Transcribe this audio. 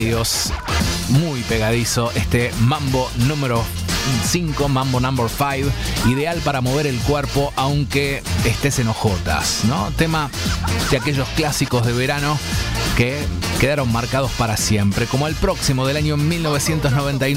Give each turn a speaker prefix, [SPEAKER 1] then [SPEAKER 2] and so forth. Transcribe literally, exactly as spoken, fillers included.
[SPEAKER 1] Dios, muy pegadizo este mambo número cinco, mambo number cinco, ideal para mover el cuerpo aunque estés en ojotas, ¿no? Tema de aquellos clásicos de verano que quedaron marcados para siempre, como el próximo del año mil novecientos noventa y nueve.